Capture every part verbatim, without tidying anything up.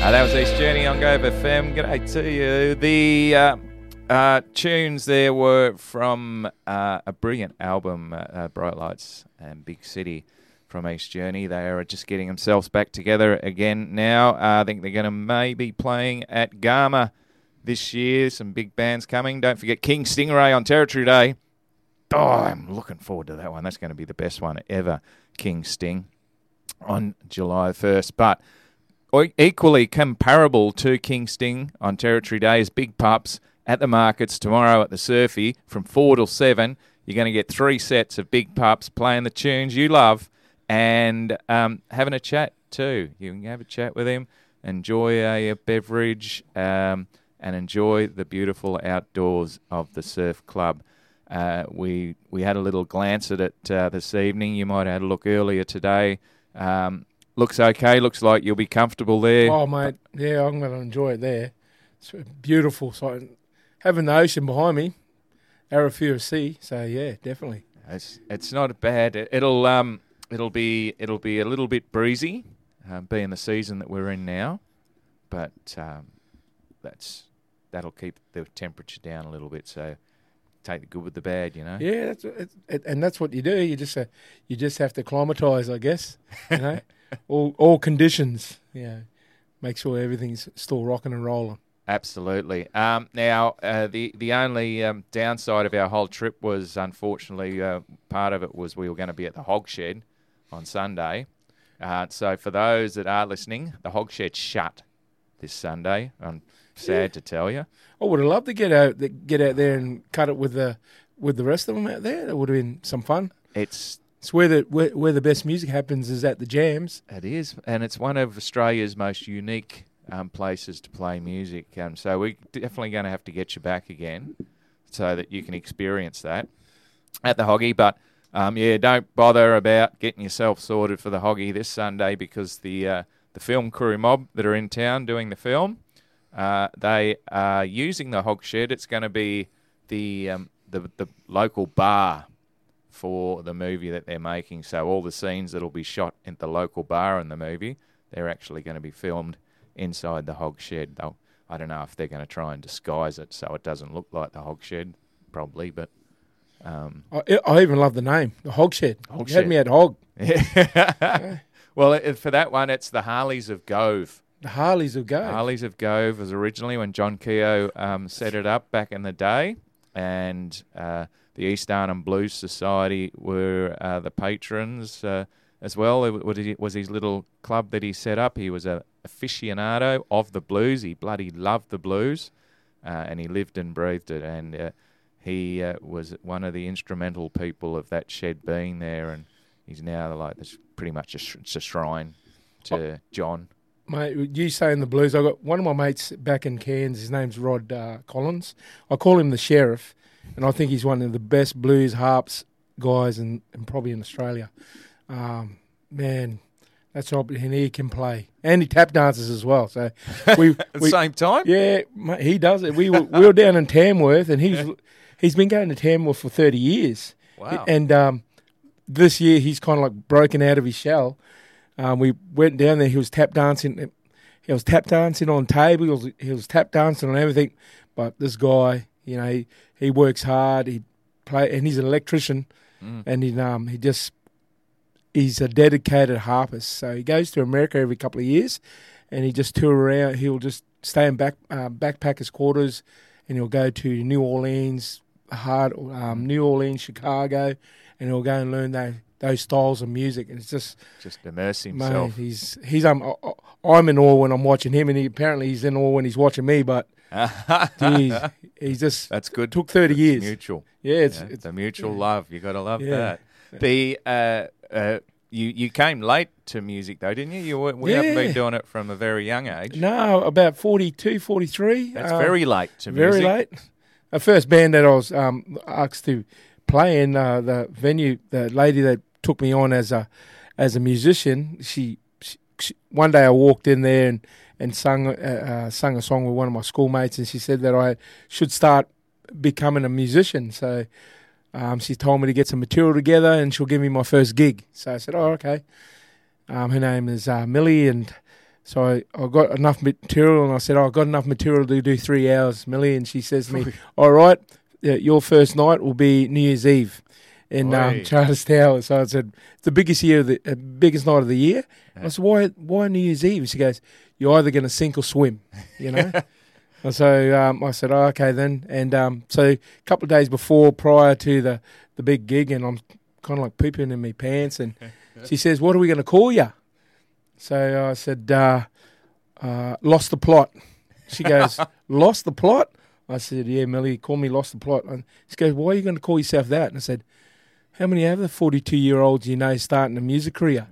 Uh, that was East Journey on Gove F M. G'day to you. The uh, uh, tunes there were from uh, a brilliant album, uh, uh, Bright Lights and Big City from East Journey. They are just getting themselves back together again now. Uh, I think they're going to maybe playing at Garma this year. Some big bands coming. Don't forget King Stingray on Territory Day. Oh, I'm looking forward to that one. That's going to be the best one ever, King Sting, on July first. But equally comparable to King Sting on Territory Day is Big Pups at the markets tomorrow at the Surfy from four till seven. You're going to get three sets of Big Pups playing the tunes you love and um, having a chat too. You can have a chat with him, enjoy a, a beverage, um, and enjoy the beautiful outdoors of the surf club. Uh, we we had a little glance at it uh, this evening. You might have had a look earlier today. Um, Looks okay. Looks like you'll be comfortable there. Oh, mate, yeah, I'm going to enjoy it there. It's a beautiful sight. Having the ocean behind me, Arafura Sea. So yeah, definitely. It's it's not bad. It, it'll um it'll be it'll be a little bit breezy, uh, being the season that we're in now, but um, that's that'll keep the temperature down a little bit. So take the good with the bad, you know. Yeah, that's it, it, and that's what you do. You just uh, you just have to acclimatise, I guess. You know. All all conditions, yeah. Make sure everything's still rocking and rolling. Absolutely. Um, now, uh, the the only um, downside of our whole trip was, unfortunately, uh, part of it was we were going to be at the Hog Shed on Sunday. Uh, so for those that are listening, the Hog Shed's shut this Sunday. I'm sad yeah. to tell you. I would have loved to get out get out there and cut it with the with the rest of them out there. It would have been some fun. It's It's where the where, where the best music happens is at the jams. It is, and it's one of Australia's most unique um, places to play music. Um, so we're definitely going to have to get you back again so that you can experience that at the Hoggy. But, um, yeah, don't bother about getting yourself sorted for the Hoggy this Sunday because the uh, the film crew mob that are in town doing the film, uh, they are using the Hog Shed. It's going to be the um, the the local bar for the movie that they're making. So all the scenes that will be shot at the local bar in the movie, they're actually going to be filmed inside the Hog Shed. They'll, I don't know if they're going to try and disguise it so it doesn't look like the Hog Shed, probably, but... Um, I, I even love the name, the Hog Shed. Hog you Shed. had me at Hog. Yeah. Well, it, for that one, it's the Harleys of Gove. The Harleys of Gove. Harleys of Gove was originally when John Keogh um, set it up back in the day, and... Uh, The East Arnhem Blues Society were uh, the patrons uh, as well. It was his little club that he set up. He was a aficionado of the blues. He bloody loved the blues, uh, and he lived and breathed it. And uh, he uh, was one of the instrumental people of that shed being there. And he's now like this, pretty much a, sh- it's a shrine to oh, John. Mate, you saying the blues? I got one of my mates back in Cairns. His name's Rod uh, Collins. I call him the Sheriff. And I think he's one of the best blues harps guys in, in probably in Australia. Um, man, that's all, and he can play. And he tap dances as well. So we At the we, same time? Yeah, mate, he does it. We were, we were down in Tamworth, and he's he's been going to Tamworth for thirty years. Wow. And um, this year he's kind of like broken out of his shell. Um, we went down there. He was tap dancing. He was tap dancing on tables. He was, he was tap dancing on everything. But this guy, you know, he, he works hard. He play, and he's an electrician, mm. and he um he just he's a dedicated harpist. So he goes to America every couple of years, and he just tour around. He'll just stay in back uh, backpackers' quarters, and he'll go to New Orleans, hard um, New Orleans, Chicago, and he'll go and learn those those styles of music. And it's just just immerse himself. Mate, he's he's um I'm in awe when I'm watching him, and he, apparently he's in awe when he's watching me. But geez, he's just that's good. Took thirty it's years. Mutual. Yeah, it's yeah, it's a mutual yeah. love. You got to love yeah. that. The uh, uh, you you came late to music though, didn't you? You were, we yeah. haven't been doing it from a very young age. No, about forty-two, forty-three. That's uh, very late to very music. Very late. The first band that I was um, asked to play in, uh, the venue, the lady that took me on as a as a musician, she, she, she one day I walked in there and and sung uh, uh, sung a song with one of my schoolmates, and she said that I should start becoming a musician. So um, she told me to get some material together, and she'll give me my first gig. So I said, "Oh, okay." Um, her name is uh, Millie, and So I, I got enough material, and I said, oh, I've got enough material to do three hours, Millie. And she says to me, all right, yeah, your first night will be New Year's Eve in um, Charters Tower. So I said, it's the biggest year, of the uh, biggest night of the year. Yeah. I said, why, why New Year's Eve? She goes, you're either going to sink or swim, you know. And so um, I said, oh, okay then. And um, so a couple of days before, prior to the, the big gig, and I'm kind of like pooping in my pants, and she says, what are we going to call you? So I said, uh, uh, Lost the Plot. She goes, Lost the Plot? I said, yeah, Millie, call me Lost the Plot. And she goes, why are you going to call yourself that? And I said, how many other forty-two-year-olds you know starting a music career?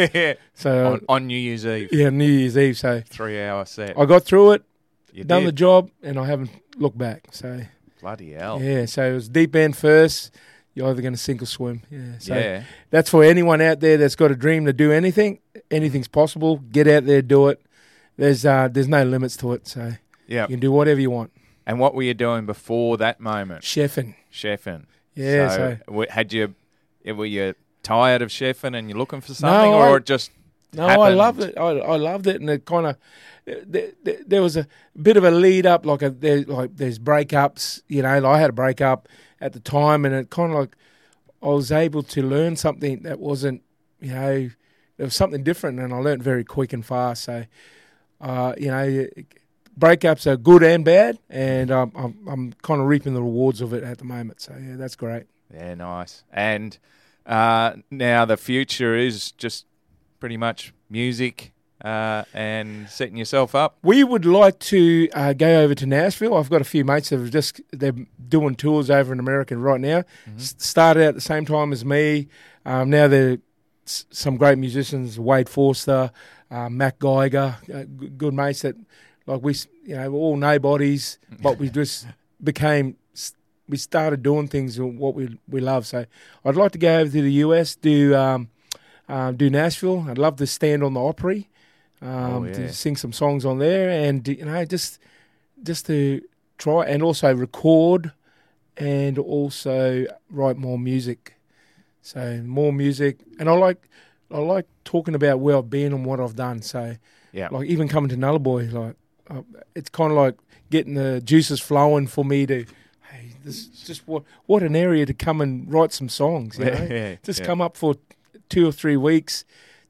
So on, on New Year's Eve. Yeah, New Year's Eve. So three-hour set. I got through it, you done did. the job, and I haven't looked back. So bloody hell. Yeah, so it was deep end first. You're either going to sink or swim. Yeah, so yeah. That's for anyone out there that's got a dream to do anything. Anything's possible. Get out there, do it. There's uh, there's no limits to it. So yep. you can do whatever you want. And what were you doing before that moment? Chefing. Chefing. Yeah. So, so w- had you, were you tired of chefing and you're looking for something, no, or I, it just No, happened? I loved it. I, I loved it, and it kind of there, there, there was a bit of a lead up, like a there, like there's breakups. You know, like I had a breakup at the time, and it kind of like I was able to learn something that wasn't, you know, there was something different, and I learned very quick and fast. So, uh, you know, breakups are good and bad, and um, I'm I'm kind of reaping the rewards of it at the moment. So yeah, that's great. Yeah, nice. And uh, now the future is just pretty much music uh, and setting yourself up. We would like to uh, go over to Nashville. I've got a few mates that have just they're doing tours over in America right now. Mm-hmm. S- started out at the same time as me. Um, now they're s- some great musicians: Wade Forster, uh, Matt Geiger, uh, g- good mates that like we, you know, we're all nobodies, but we just became. We started doing things what we we love. So I'd like to go over to the U S, do um, uh, do Nashville. I'd love to stand on the Opry. Um, oh, yeah. to sing some songs on there, and you know, just just to try and also record, and also write more music. So more music, and I like I like talking about where I've been and what I've done. So yeah, like even coming to Nullarbor, like uh, it's kind of like getting the juices flowing for me to. Hey, this is just what what an area to come and write some songs. You know, yeah, just yeah. come up for two or three weeks.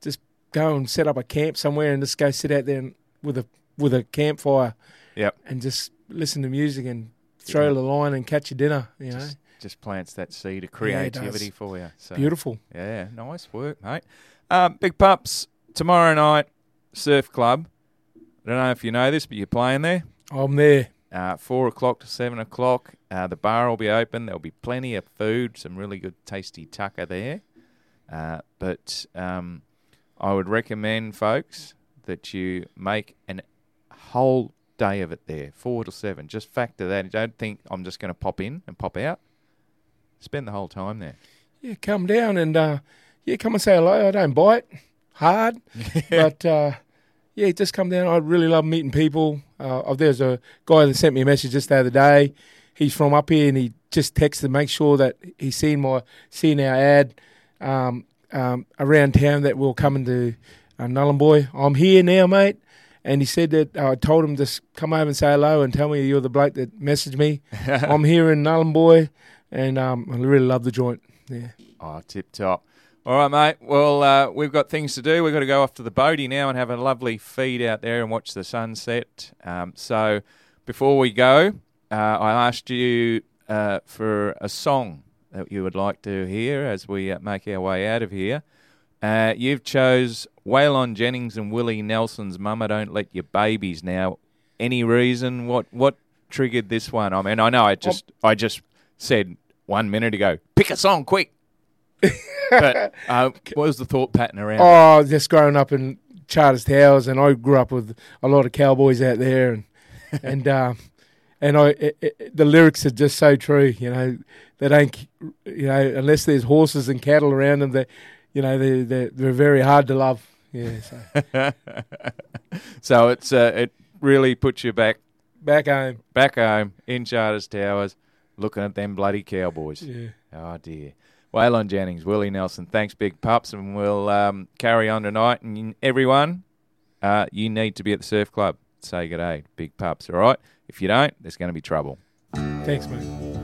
Go and set up a camp somewhere and just go sit out there and, with a with a campfire, yep, and just listen to music and throw yeah. the line and catch your dinner. You just, know, just plants that seed of creativity yeah, for you. So, beautiful. Yeah, nice work, mate. Um, Big Pups, tomorrow night, Surf Club. I don't know if you know this, but you're playing there. I'm there. Uh, four o'clock to seven o'clock. Uh, the bar will be open. There'll be plenty of food, some really good, tasty tucker there. Uh, but um, I would recommend, folks, that you make a whole day of it there, four to seven. Just factor that. Don't think I'm just going to pop in and pop out. Spend the whole time there. Yeah, come down and uh, yeah, come and say hello. I don't bite hard, but uh, yeah, just come down. I really love meeting people. Uh, there's a guy that sent me a message just the other day. He's from up here, and he just texted to make sure that he's seen my seen our ad. Um, Um, around town that we're coming to uh, Nullarbor. I'm here now, mate. And he said that uh, I told him to come over and say hello and tell me you're the bloke that messaged me. I'm here in Nullarbor, and um, I really love the joint. Yeah. Oh, tip top. All right, mate. Well, uh, we've got things to do. We've got to go off to the boatie now and have a lovely feed out there and watch the sunset. Um, so before we go, uh, I asked you uh, for a song that you would like to hear as we uh, make our way out of here. Uh, you've chose Waylon Jennings and Willie Nelson's Mama Don't Let Your Babies. Now, any reason? What what triggered this one? I mean, I know I just I just said one minute ago, pick a song quick. But uh, what was the thought pattern around Oh, it? Just growing up in Charters Towers, and I grew up with a lot of cowboys out there, and and uh, and I it, it, the lyrics are just so true. You know, they don't, you know, unless there's horses and cattle around them, they, you know, they they're, they're very hard to love. Yeah. So, so it's uh, it really puts you back back home, back home in Charters Towers, looking at them bloody cowboys. Yeah. Oh dear. Waylon Jennings, Willie Nelson. Thanks, Big Pups, and we'll um, carry on tonight. And everyone, uh, you need to be at the surf club. Say good day, big pups, all right? If you don't, there's going to be trouble. Thanks, mate.